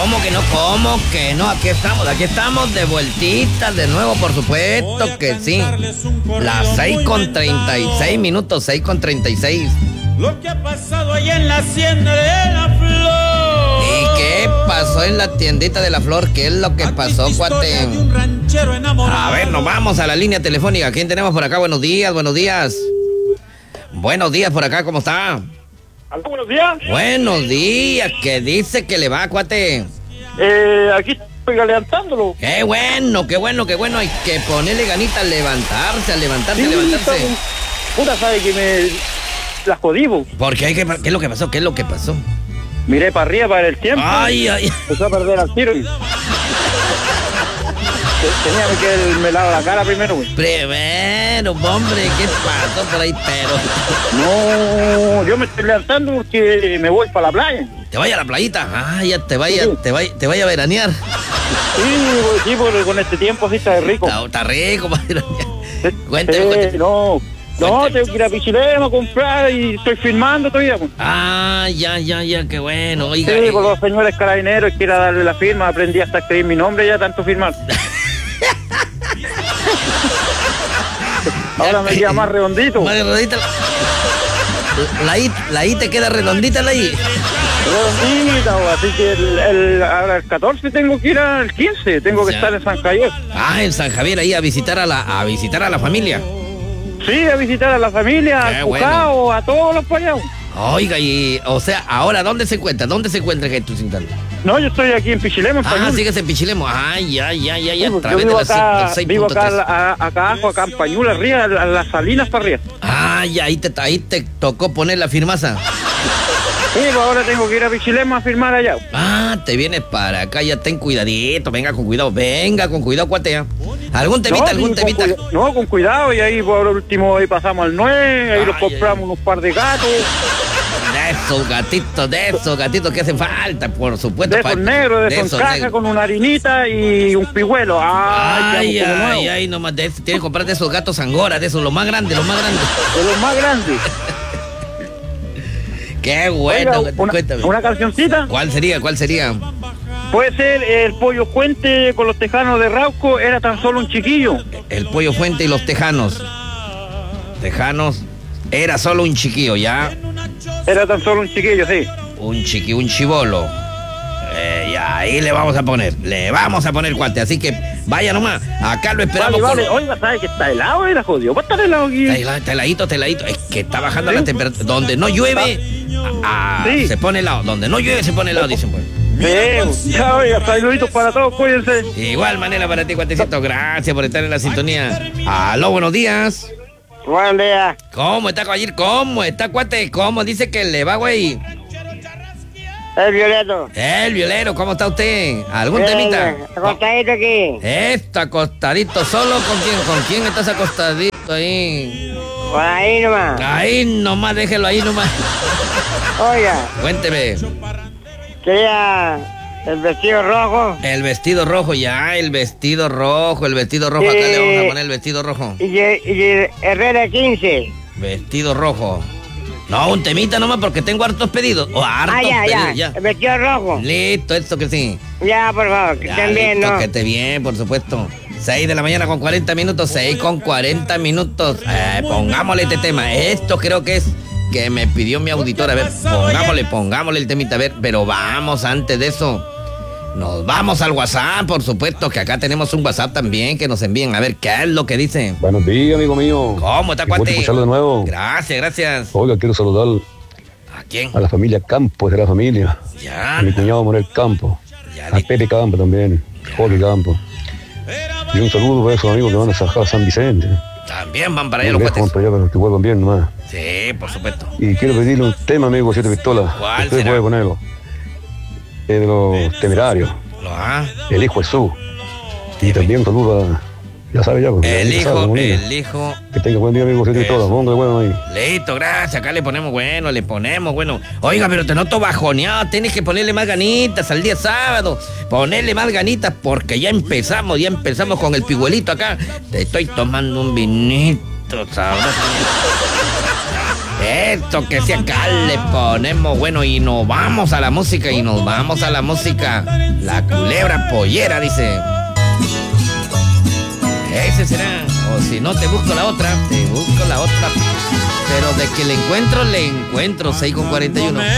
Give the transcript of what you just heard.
¿Cómo que no? ¿Cómo que no? Aquí estamos de vueltita de nuevo, por supuesto que sí. Las 6:36 minutos, 6:36. Lo que ha pasado allá en la hacienda de la flor. ¿Y qué pasó en la tiendita de la flor? ¿Qué es lo que pasó, cuate? A ver, nos vamos a la línea telefónica. ¿Quién tenemos por acá? Buenos días, buenos días. Buenos días por acá, ¿cómo está? ¿Aló, buenos días? Buenos días, ¿qué dice que le va, cuate? Aquí estoy levantándolo. Qué bueno. Hay que ponerle ganitas a levantarse. Puta, sabe que me la jodimos. ¿Por qué? ¿Qué es lo que pasó? Miré para arriba para el tiempo. Ay. Empezó a perder al tiro. Tenía que me lavo la cara primero, güey. Primero, hombre, ¿qué pasó por ahí? Pero no, yo me estoy levantando porque me voy para la playa. ¿Te vaya a la playita? Ah, ya te vaya a veranear. Sí, porque con este tiempo así está rico. Está rico para veranear. Cuénteme. No, tengo que ir a Pichilemu a comprar y estoy filmando todavía. Ah, ya, qué bueno. Oiga, sí, por los señores carabineros, quiero darle la firma, aprendí hasta escribir mi nombre ya, tanto firmar. Ahora me queda más redondito. Más redondita. La I te queda redondita, la I. Redondita, así que ahora el 14 tengo que ir al 15, tengo que estar en San Javier. Ah, en San Javier, ahí a visitar a la familia. Sí, a visitar a la familia, al Cucao, bueno. A todos los payasos. Oiga, o sea, ahora, ¿dónde se encuentra Jesús Sintano? No, yo estoy aquí en Pichilemu, en Pañuelas. Ah, sigues en Pichilemu. Ah, ya. Sí, yo vivo acá en Pañuelas, arriba, a las Salinas para arriba. Ah, ya, ahí te tocó poner la firmaza. Sí, pues ahora tengo que ir a Pichilemu a firmar allá. Ah, te vienes para acá, ya ten cuidadito, venga con cuidado, cuatea. ¿Algún temita? No, con cuidado, y ahí por último ahí pasamos al 9, ahí los compramos unos par de gatos. De esos gatitos que hacen falta, por supuesto. De esos negros, de esos cajas con una harinita y un pihuelo. Ay, nomás de eso. Tienes que comprarte esos gatos angora, de esos, los más grandes. De los más grandes. Qué bueno. Oiga, una cancioncita. ¿Cuál sería? Puede ser el Pollo Fuente con los Tejanos de Rauco, era tan solo un chiquillo. El Pollo Fuente y los Tejanos. Era solo un chiquillo, ¿ya? Era tan solo un chiquillo, sí. Un chibolo. Ya, ahí le vamos a poner, cuate. Así que vaya nomás, acá lo esperamos. Vale. Oiga, ¿sabes que está helado? Era jodido. ¿Va a estar helado aquí? Está heladito. Es que está bajando la temperatura. Donde no llueve, se pone helado. Donde no llueve, se pone helado, dicen pues. Ya, oiga, saluditos para todos, cuídense. Igual manera para ti, cuatecito. Gracias por estar en la sintonía. Aló, buenos días. Buen día. ¿Cómo está, caballero? ¿Cómo está, cuate? ¿Cómo dice que le va, güey? El violero, ¿cómo está usted? ¿Algún temita? Acostadito aquí. Acostadito, ¿solo con quién? ¿Con quién estás acostadito ahí? Por ahí nomás. Ahí nomás, déjelo ahí nomás. Oiga. Cuénteme. Quería el vestido rojo. El vestido rojo, ya, el vestido rojo. Acá le vamos a poner el vestido rojo. Y Herrera 15. Vestido rojo. No, un temita nomás porque tengo hartos pedidos. Ya. El vestido rojo. Listo, esto que sí. Ya, por favor, que estén bien, ¿no? Que esté bien, por supuesto. 6 de la mañana con 40 minutos, 6 con 40 minutos. Pongámosle este tema. Esto creo que es que me pidió mi auditor. A ver, pongámosle el temita. A ver, pero vamos, antes de eso, nos vamos al WhatsApp, por supuesto, que acá tenemos un WhatsApp también que nos envíen. A ver, ¿qué es lo que dice? Buenos días, amigo mío. ¿Cómo está, cuate? escucharlo de nuevo. Gracias. Oiga, quiero saludar. ¿A quién? A la familia Campos de la familia. Ya. A mi cuñado Manuel Campos. Ya, a Pepe Campos también. Jorge Campos. Y un saludo para esos amigos que van a Sajá San Vicente. También van para allá los cuates. Van para allá para que vuelvan bien nomás. Sí, por supuesto. Y quiero pedirle un tema, amigo, 7 pistolas. ¿Cuál usted será? puede ponerlo. Es de los Temerarios. El hijo Jesús. Y también un saludo a... Ya sabe ya. El hijo. Que tenga buen día, amigo, 7 pistolas. Póngale bueno ahí. Listo, gracias. Acá le ponemos bueno. Oiga, pero te noto bajoneado. Tienes que ponerle más ganitas al día sábado. Ponerle más ganitas porque ya empezamos con el pihuelito acá. Te estoy tomando un vinito, ¿sabes? Esto que si acá le ponemos bueno y nos vamos a la música La culebra pollera, dice. Ese será. O si no, te busco la otra. Pero de que le encuentro, 6:41.